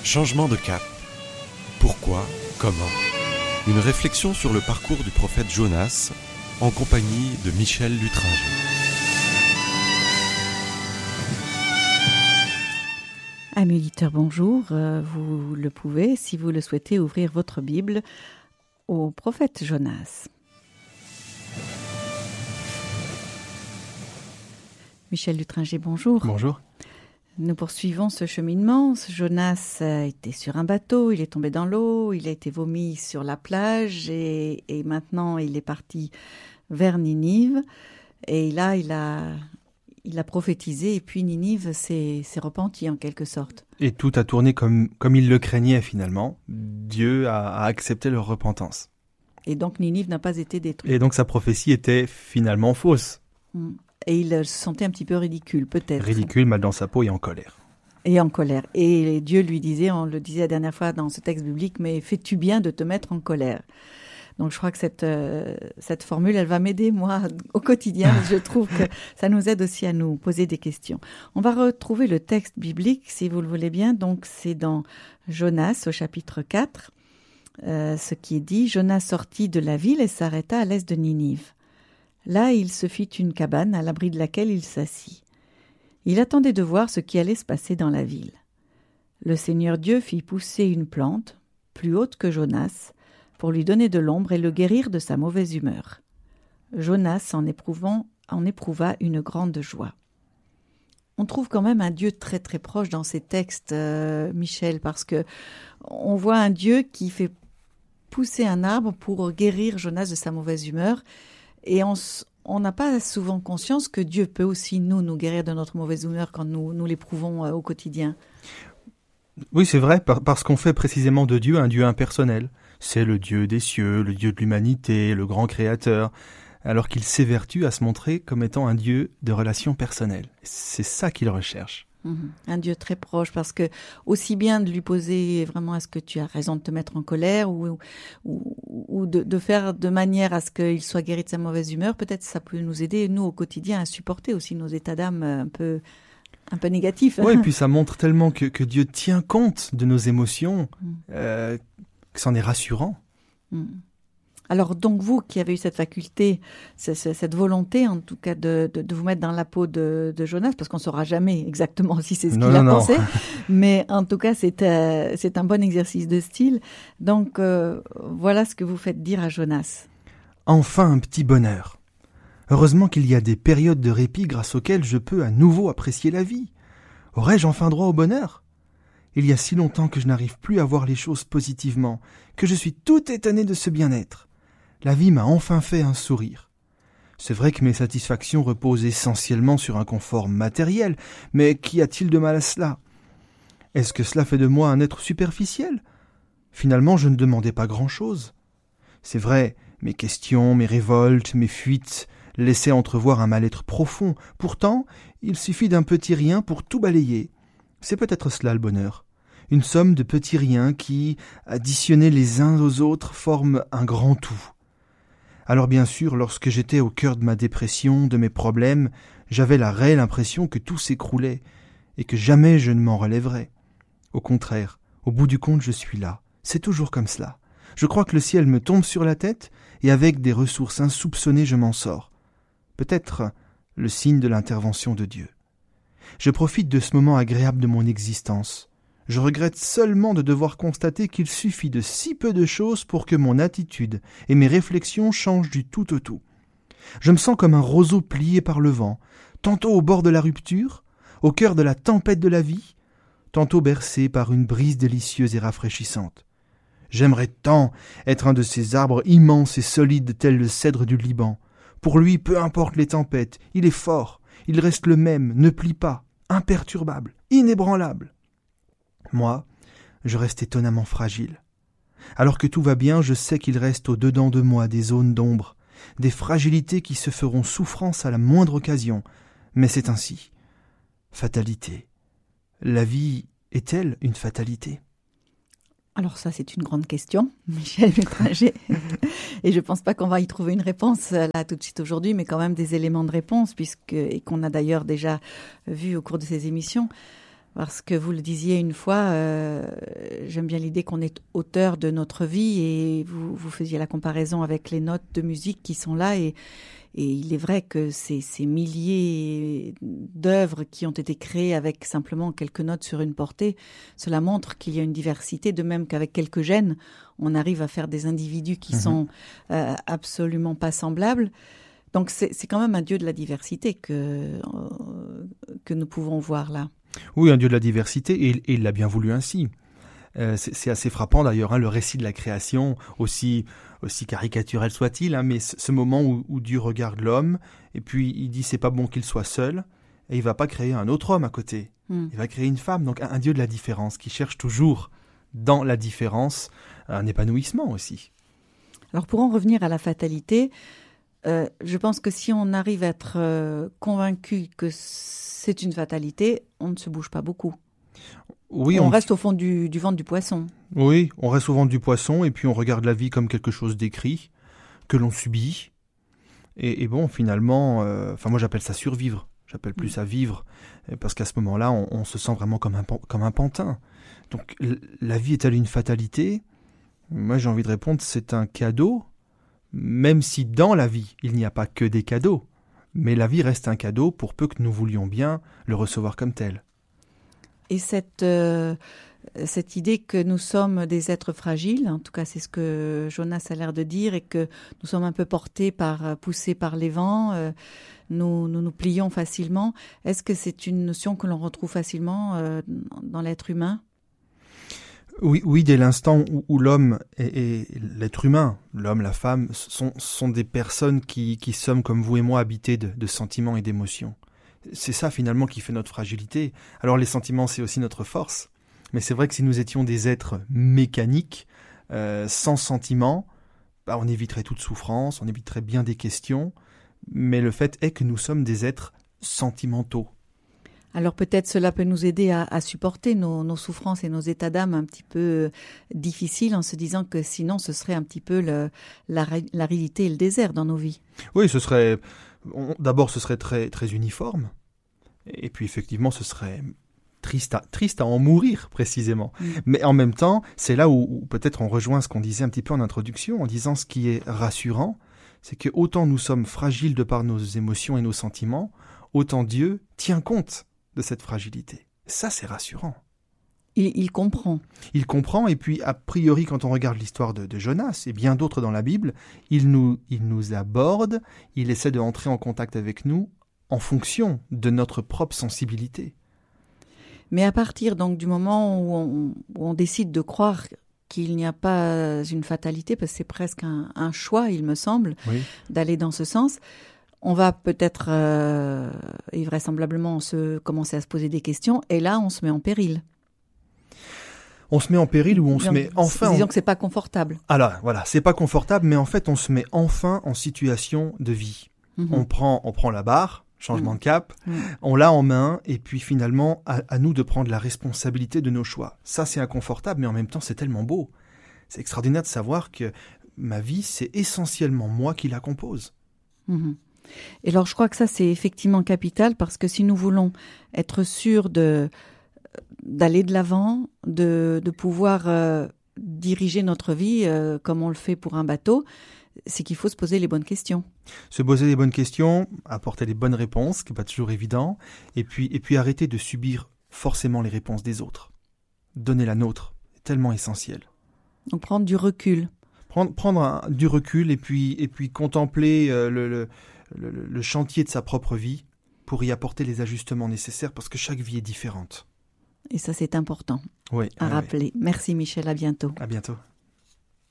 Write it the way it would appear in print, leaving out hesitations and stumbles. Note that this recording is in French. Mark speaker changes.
Speaker 1: Changement de cap. Pourquoi ? Comment ? Une réflexion sur le parcours du prophète Jonas en compagnie de Michel Lutringer.
Speaker 2: Amis auditeurs, bonjour. Vous le pouvez, si vous le souhaitez, ouvrir votre Bible au prophète Jonas. Michel Lutringer, bonjour.
Speaker 3: Bonjour.
Speaker 2: Nous poursuivons ce cheminement. Jonas était sur un bateau, il est tombé dans l'eau, il a été vomi sur la plage et maintenant il est parti vers Ninive. Et là, il a prophétisé et puis Ninive s'est repenti en quelque sorte.
Speaker 3: Et tout a tourné comme il le craignait finalement. Dieu a accepté leur repentance.
Speaker 2: Et donc Ninive n'a pas été détruite.
Speaker 3: Et donc sa prophétie était finalement fausse.
Speaker 2: Et il se sentait un petit peu ridicule, peut-être.
Speaker 3: Ridicule, mal dans sa peau et en colère.
Speaker 2: Et en colère. Et Dieu lui disait, on le disait la dernière fois dans ce texte biblique, mais fais-tu bien de te mettre en colère ? Donc je crois que cette formule, elle va m'aider, moi, au quotidien. Je trouve que ça nous aide aussi à nous poser des questions. On va retrouver le texte biblique, si vous le voulez bien. Donc c'est dans Jonas, au chapitre 4, ce qui est dit. Jonas sortit de la ville et s'arrêta à l'est de Ninive. Là, il se fit une cabane à l'abri de laquelle il s'assit. Il attendait de voir ce qui allait se passer dans la ville. Le Seigneur Dieu fit pousser une plante, plus haute que Jonas, pour lui donner de l'ombre et le guérir de sa mauvaise humeur. Jonas en éprouva une grande joie. On trouve quand même un Dieu très très proche dans ces textes, Michel, parce que on voit un Dieu qui fait pousser un arbre pour guérir Jonas de sa mauvaise humeur. Et on n'a pas souvent conscience que Dieu peut aussi nous guérir de notre mauvaise humeur quand nous l'éprouvons au quotidien.
Speaker 3: Oui, c'est vrai, parce qu'on fait précisément de Dieu un Dieu impersonnel. C'est le Dieu des cieux, le Dieu de l'humanité, le grand créateur, alors qu'il s'évertue à se montrer comme étant un Dieu de relations personnelles. C'est ça qu'il recherche.
Speaker 2: Un Dieu très proche, parce que aussi bien de lui poser vraiment est-ce que tu as raison de te mettre en colère ou de faire de manière à ce qu'il soit guéri de sa mauvaise humeur, peut-être ça peut nous aider, nous, au quotidien, à supporter aussi nos états d'âme un peu négatifs.
Speaker 3: Oui, et puis ça montre tellement que Dieu tient compte de nos émotions, que c'en est rassurant.
Speaker 2: Alors donc vous qui avez eu cette faculté, cette volonté en tout cas de vous mettre dans la peau de Jonas, parce qu'on ne saura jamais exactement si c'est ce qu'il a pensé, mais en tout cas c'est un bon exercice de style. Donc voilà ce que vous faites dire à Jonas.
Speaker 3: Enfin un petit bonheur. Heureusement qu'il y a des périodes de répit grâce auxquelles je peux à nouveau apprécier la vie. Aurais-je enfin droit au bonheur ? Il y a si longtemps que je n'arrive plus à voir les choses positivement, que je suis tout étonné de ce bien-être. La vie m'a enfin fait un sourire. C'est vrai que mes satisfactions reposent essentiellement sur un confort matériel, mais qu'y a-t-il de mal à cela ? Est-ce que cela fait de moi un être superficiel ? Finalement, je ne demandais pas grand-chose. C'est vrai, mes questions, mes révoltes, mes fuites laissaient entrevoir un mal-être profond. Pourtant, il suffit d'un petit rien pour tout balayer. C'est peut-être cela le bonheur. Une somme de petits riens qui, additionnés les uns aux autres, forment un grand tout. Alors bien sûr, lorsque j'étais au cœur de ma dépression, de mes problèmes, j'avais la réelle impression que tout s'écroulait et que jamais je ne m'en relèverais. Au contraire, au bout du compte, je suis là. C'est toujours comme cela. Je crois que le ciel me tombe sur la tête et avec des ressources insoupçonnées, je m'en sors. Peut-être le signe de l'intervention de Dieu. Je profite de ce moment agréable de mon existence. Je regrette seulement de devoir constater qu'il suffit de si peu de choses pour que mon attitude et mes réflexions changent du tout au tout. Je me sens comme un roseau plié par le vent, tantôt au bord de la rupture, au cœur de la tempête de la vie, tantôt bercé par une brise délicieuse et rafraîchissante. J'aimerais tant être un de ces arbres immenses et solides tels le cèdre du Liban. Pour lui, peu importe les tempêtes, il est fort, il reste le même, ne plie pas, imperturbable, inébranlable. Moi, je reste étonnamment fragile. Alors que tout va bien, je sais qu'il reste au-dedans de moi des zones d'ombre, des fragilités qui se feront souffrance à la moindre occasion. Mais c'est ainsi. Fatalité. La vie est-elle une fatalité ?
Speaker 2: Alors ça, c'est une grande question, Michel Lutringer. Et je ne pense pas qu'on va y trouver une réponse là tout de suite aujourd'hui, mais quand même des éléments de réponse, et qu'on a d'ailleurs déjà vu au cours de ces émissions. Parce que vous le disiez une fois, j'aime bien l'idée qu'on est auteur de notre vie et vous faisiez la comparaison avec les notes de musique qui sont là et il est vrai que ces milliers d'œuvres qui ont été créées avec simplement quelques notes sur une portée, cela montre qu'il y a une diversité, de même qu'avec quelques gènes, on arrive à faire des individus qui sont absolument pas semblables. Donc c'est quand même un Dieu de la diversité que nous pouvons voir là.
Speaker 3: Oui, un Dieu de la diversité, et il l'a bien voulu ainsi. C'est assez frappant d'ailleurs, le récit de la création, aussi caricaturel soit-il, mais ce moment où Dieu regarde l'homme, et puis il dit c'est pas bon qu'il soit seul, et il va pas créer un autre homme à côté. Il va créer une femme, donc un Dieu de la différence, qui cherche toujours dans la différence un épanouissement aussi.
Speaker 2: Alors pour en revenir à la fatalité, je pense que si on arrive à être convaincu que c'est une fatalité, on ne se bouge pas beaucoup. Oui, on reste au fond du ventre du poisson.
Speaker 3: Oui, on reste au ventre du poisson et puis on regarde la vie comme quelque chose d'écrit, que l'on subit. Et bon, finalement, moi j'appelle ça survivre. J'appelle plus ça vivre, parce qu'à ce moment-là, on se sent vraiment comme un pantin. Donc la vie est-elle une fatalité ? Moi j'ai envie de répondre, c'est un cadeau, même si dans la vie, il n'y a pas que des cadeaux. Mais la vie reste un cadeau pour peu que nous voulions bien le recevoir comme tel. Et
Speaker 2: cette idée que nous sommes des êtres fragiles, en tout cas c'est ce que Jonas a l'air de dire, et que nous sommes un peu poussés par les vents, nous plions facilement, est-ce que c'est une notion que l'on retrouve facilement dans l'être humain ?
Speaker 3: Oui, dès l'instant où l'homme et l'être humain, l'homme, la femme, sont des personnes qui sommes comme vous et moi habités de sentiments et d'émotions. C'est ça finalement qui fait notre fragilité. Alors les sentiments, c'est aussi notre force. Mais c'est vrai que si nous étions des êtres mécaniques, sans sentiments, on éviterait toute souffrance, on éviterait bien des questions. Mais le fait est que nous sommes des êtres sentimentaux.
Speaker 2: Alors peut-être cela peut nous aider à supporter nos souffrances et nos états d'âme un petit peu difficiles, en se disant que sinon ce serait un petit peu l'aridité et le désert dans nos vies.
Speaker 3: Oui, d'abord ce serait très, très uniforme, et puis effectivement ce serait triste à en mourir précisément. Mais en même temps, c'est là où peut-être on rejoint ce qu'on disait un petit peu en introduction, en disant ce qui est rassurant, c'est que autant nous sommes fragiles de par nos émotions et nos sentiments, autant Dieu tient compte de cette fragilité. Ça, c'est rassurant.
Speaker 2: Il comprend.
Speaker 3: Il comprend, et puis, a priori, quand on regarde l'histoire de Jonas et bien d'autres dans la Bible, il nous aborde, il essaie de entrer en contact avec nous en fonction de notre propre sensibilité.
Speaker 2: Mais à partir donc du moment où on décide de croire qu'il n'y a pas une fatalité, parce que c'est presque un choix, il me semble, d'aller dans ce sens, on va peut-être, et vraisemblablement, commencer à se poser des questions, et là, on se met en péril.
Speaker 3: On se met en péril ou on se met enfin...
Speaker 2: Disons que c'est pas confortable.
Speaker 3: Alors, voilà, c'est pas confortable, mais en fait, on se met enfin en situation de vie. On prend la barre, changement de cap, on l'a en main, et puis finalement, à nous de prendre la responsabilité de nos choix. Ça, c'est inconfortable, mais en même temps, c'est tellement beau. C'est extraordinaire de savoir que ma vie, c'est essentiellement moi qui la compose.
Speaker 2: Et alors, je crois que ça, c'est effectivement capital, parce que si nous voulons être sûrs d'aller de l'avant, de pouvoir diriger notre vie comme on le fait pour un bateau, c'est qu'il faut se poser les bonnes questions.
Speaker 3: Se poser les bonnes questions, apporter les bonnes réponses, ce qui n'est pas toujours évident, et puis arrêter de subir forcément les réponses des autres. Donner la nôtre, c'est tellement essentiel.
Speaker 2: Donc prendre du recul.
Speaker 3: Prendre du recul, et puis contempler le chantier de sa propre vie pour y apporter les ajustements nécessaires, parce que chaque vie est différente.
Speaker 2: Et ça, c'est important
Speaker 3: à
Speaker 2: rappeler. Merci Michel, à bientôt.
Speaker 3: À bientôt.